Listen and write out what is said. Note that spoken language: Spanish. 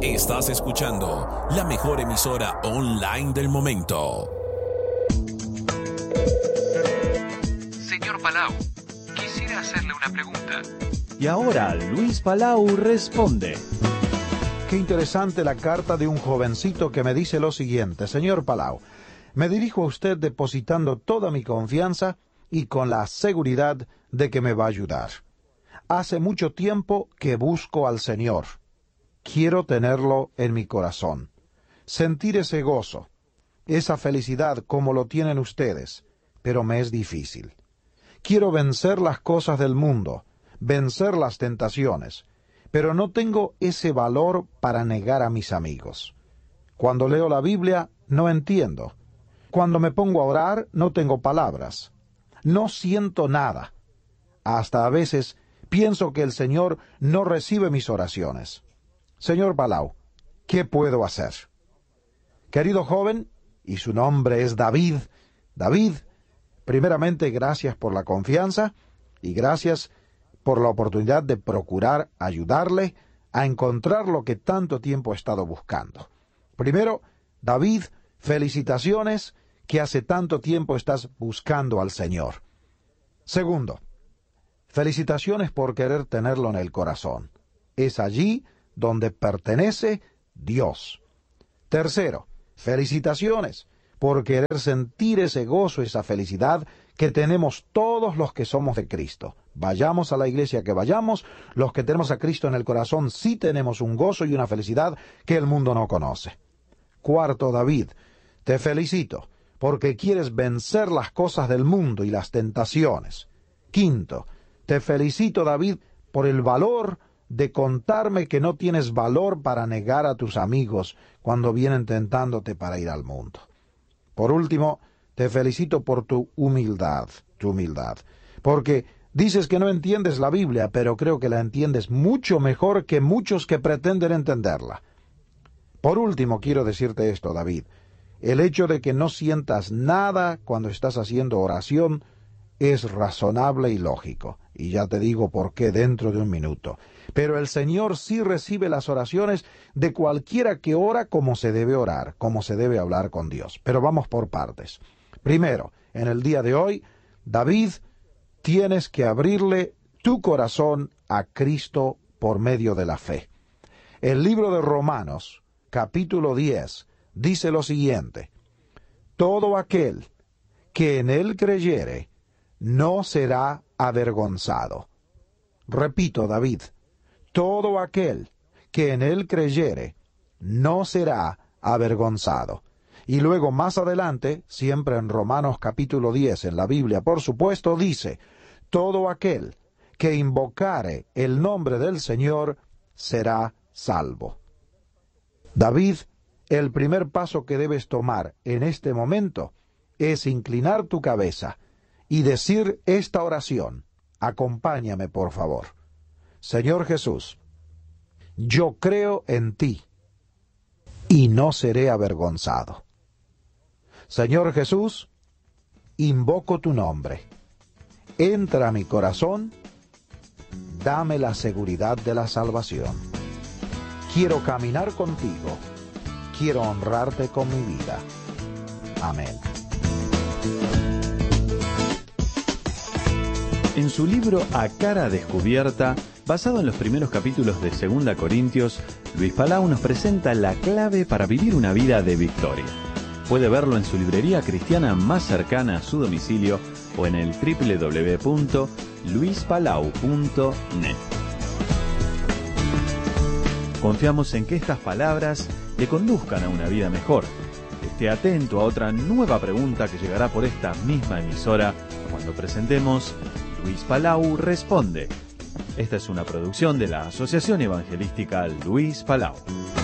Estás escuchando la mejor emisora online del momento. Señor Palau, quisiera hacerle una pregunta. Y ahora Luis Palau responde. Qué interesante la carta de un jovencito que me dice lo siguiente: Señor Palau, me dirijo a usted depositando toda mi confianza y con la seguridad de que me va a ayudar. Hace mucho tiempo que busco al Señor. Quiero tenerlo en mi corazón, sentir ese gozo, esa felicidad como lo tienen ustedes, pero me es difícil. Quiero vencer las cosas del mundo, vencer las tentaciones, pero no tengo ese valor para negar a mis amigos. Cuando leo la Biblia, no entiendo. Cuando me pongo a orar, no tengo palabras. No siento nada. Hasta a veces pienso que el Señor no recibe mis oraciones. Señor Palau, ¿qué puedo hacer? Querido joven, y su nombre es David. David, primeramente gracias por la confianza y gracias por la oportunidad de procurar ayudarle a encontrar lo que tanto tiempo ha estado buscando. Primero, David, felicitaciones que hace tanto tiempo estás buscando al Señor. Segundo, felicitaciones por querer tenerlo en el corazón. Es allí donde pertenece Dios. Tercero, felicitaciones por querer sentir ese gozo, esa felicidad que tenemos todos los que somos de Cristo. Vayamos a la iglesia que vayamos, los que tenemos a Cristo en el corazón sí tenemos un gozo y una felicidad que el mundo no conoce. Cuarto, David, te felicito porque quieres vencer las cosas del mundo y las tentaciones. Quinto, te felicito, David, por el valor de contarme que no tienes valor para negar a tus amigos cuando vienen tentándote para ir al mundo. Por último, te felicito por tu humildad, porque dices que no entiendes la Biblia, pero creo que la entiendes mucho mejor que muchos que pretenden entenderla. Por último, quiero decirte esto, David. El hecho de que no sientas nada cuando estás haciendo oración es razonable y lógico, y ya te digo por qué dentro de un minuto. Pero el Señor sí recibe las oraciones de cualquiera que ora como se debe orar, como se debe hablar con Dios. Pero vamos por partes. Primero, en el día de hoy, David, tienes que abrirle tu corazón a Cristo por medio de la fe. El libro de Romanos, capítulo 10, dice lo siguiente: todo aquel que en él creyere no será avergonzado. Repito, David, todo aquel que en él creyere no será avergonzado. Y luego más adelante, siempre en Romanos capítulo 10, en la Biblia por supuesto, dice: todo aquel que invocare el nombre del Señor será salvo. David, el primer paso que debes tomar en este momento es inclinar tu cabeza y decir esta oración. Acompáñame, por favor. Señor Jesús, yo creo en ti y no seré avergonzado. Señor Jesús, invoco tu nombre. Entra a mi corazón, dame la seguridad de la salvación. Quiero caminar contigo, quiero honrarte con mi vida. Amén. En su libro A Cara Descubierta, basado en los primeros capítulos de 2 Corintios, Luis Palau nos presenta la clave para vivir una vida de victoria. Puede verlo en su librería cristiana más cercana a su domicilio o en el www.luispalau.net. Confiamos en que estas palabras le conduzcan a una vida mejor. Esté atento a otra nueva pregunta que llegará por esta misma emisora cuando presentemos Luis Palau Responde. Esta es una producción de la Asociación Evangelística Luis Palau.